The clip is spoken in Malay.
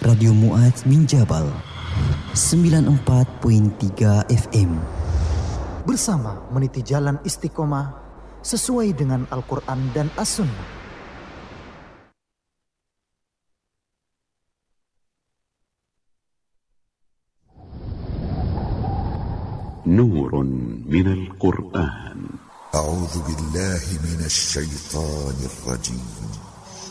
Radio Mu'adz bin Jabal 94.3 FM. Bersama meniti jalan istiqomah sesuai dengan Al-Quran dan As-Sunnah. نور من القرآن. أعوذ بالله من الشيطان الرجيم.